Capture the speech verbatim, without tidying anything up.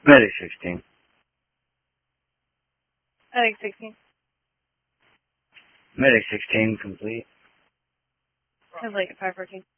Medic sixteen. Medic sixteen. Medic sixteen complete. Sounds like five fourteen.